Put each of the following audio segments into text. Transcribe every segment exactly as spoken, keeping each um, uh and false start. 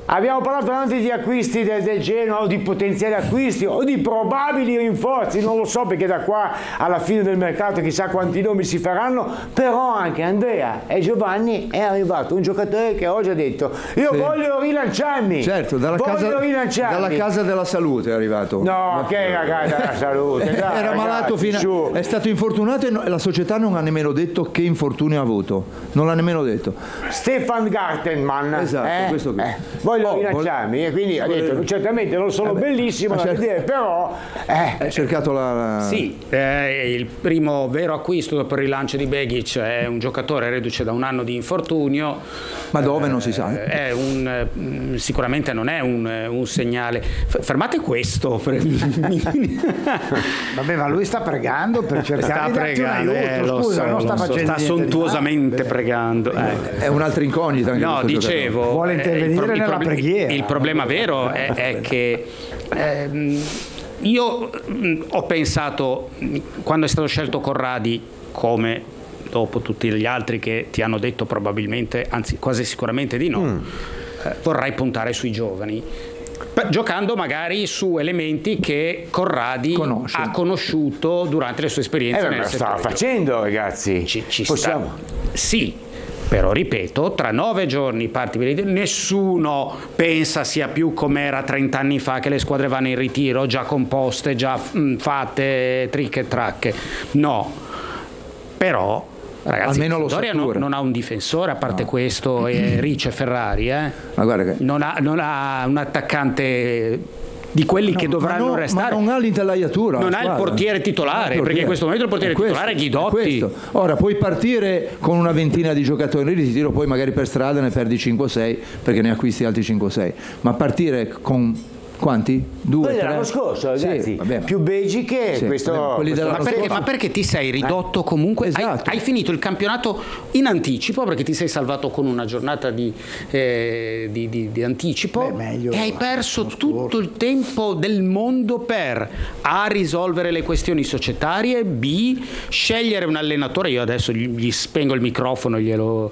abbiamo parlato anche di acquisti del, del Genoa o di potenziali acquisti o di probabili rinforzi, non lo so perché da qua alla fine del mercato chissà quanti nomi si faranno, però anche Andrea e Giovanni è arrivato un giocatore che oggi ha detto io sì. voglio rilanciarmi, certo, dalla, voglio casa, rilanciarmi. dalla casa della salute è arrivato. No, che la casa della salute, dai, era ragazzi, malato fino a, è stato infortunato e no, la società non ha nemmeno detto che infortunio ha avuto, non l'ha nemmeno detto. Stefan Gartenmann, esatto, eh? questo qui. Eh, voglio oh, rilanciarmi e quindi ha detto certamente non sono Vabbè, bellissimo da certo. vedere, però eh. hai cercato la, la... sì, eh, il primo vero acquisto dopo il rilancio di Begic è un giocatore reduce da un anno di infortunio, ma dove eh, non si sa, è un, sicuramente non è un, un segnale. Fermate questo. Vabbè, ma lui sta pregando per cercare sta di darti un pregando, aiuto, eh, lo scusa, so, non sta lo so, facendo sta niente sontuosamente di... pregando. Eh. È un'altra incognita anche no, dicevo, vuole intervenire eh, il, pro- nella il, pro- preghiera. Il problema vero è, è che ehm, io mh, ho pensato quando è stato scelto Corradi, come dopo tutti gli altri che ti hanno detto probabilmente, anzi quasi sicuramente di no, mm. eh, vorrai puntare sui giovani, giocando magari su elementi che Corradi Conosce. ha conosciuto durante le sue esperienze. Eh, beh, lo stava facendo, ragazzi. Ci, ci Possiamo? sta. Sì, però ripeto, tra nove giorni parti, nessuno pensa sia più come era trent'anni fa, che le squadre vanno in ritiro già composte, già mh, fatte tricche e tracche. No, però ragazzi, almeno lo Sampdoria non, non ha un difensore a parte no. questo e Ricci e Ferrari, eh? Ma guarda che... non, ha, non ha un attaccante di quelli no, che dovranno ma no, restare, ma non ha l'intelaiatura, non ha il portiere titolare, il portiere. Perché in questo momento il portiere è titolare è Ghidotti. Ora puoi partire con una ventina di giocatori in ritiro, poi magari per strada ne perdi cinque o sei perché ne acquisti altri cinque o sei, ma partire con quanti? Due, quelli tre? dell'anno scorso, ragazzi, sì, vabbè, più Beggi che sì, questo, vabbè, quelli questo ma, perché, ma perché ti sei ridotto comunque? Esatto. Hai, hai finito il campionato in anticipo perché ti sei salvato con una giornata di, eh, di, di, di anticipo. Beh, meglio, e hai perso tutto il tempo del mondo per A risolvere le questioni societarie, B scegliere un allenatore. Io adesso gli, gli spengo il microfono e glielo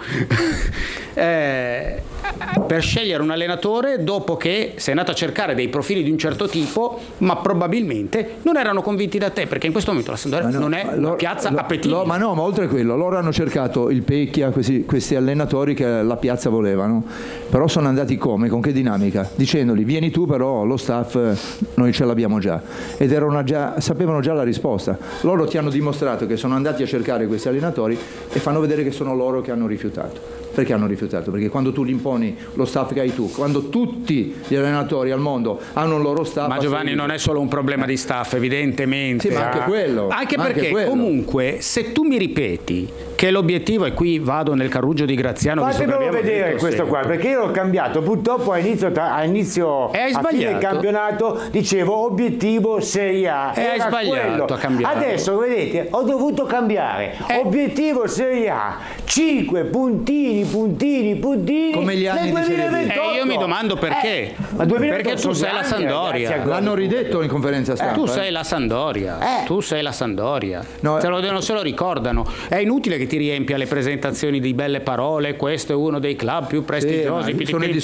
eh, per scegliere un allenatore dopo che sei andato a cercare dei profili di un certo tipo, ma probabilmente non erano convinti da te, perché in questo momento la Sampdoria no, non è una loro, piazza lo, appetibile. Lo, ma no, ma oltre a quello, loro hanno cercato il Pecchia, questi, questi allenatori che la piazza volevano, però sono andati come? Con che dinamica? Dicendogli vieni tu, però lo staff noi ce l'abbiamo già, ed erano già, sapevano già la risposta. Loro ti hanno dimostrato che sono andati a cercare questi allenatori e fanno vedere che sono loro che hanno rifiutato. Perché hanno rifiutato? Perché quando tu li imponi lo staff che hai tu, quando tutti gli allenatori al mondo hanno il loro staff... Ma Giovanni non è solo un problema di staff, evidentemente. Sì, ma anche quello. Anche perché anche quello. Comunque se tu mi ripeti che l'obiettivo, e qui vado nel Carruggio di Graziano, fatemelo vedere questo qua, perché io l'ho cambiato purtroppo a inizio, a inizio e hai a fine del campionato dicevo obiettivo Serie A e hai sbagliato a cambiare. Adesso vedete ho dovuto cambiare eh. obiettivo Serie A, cinque puntini puntini puntini come gli anni nel di duemilaventotto. E eh, io mi domando perché eh, ma perché tu sei la Sampdoria, l'hanno ridetto in conferenza stampa. Eh, tu sei la Sampdoria, eh. tu sei la Sampdoria, no, se lo, non se lo ricordano. È inutile che ti riempia le presentazioni di belle parole, questo è uno dei club più prestigiosi. Sì, sono i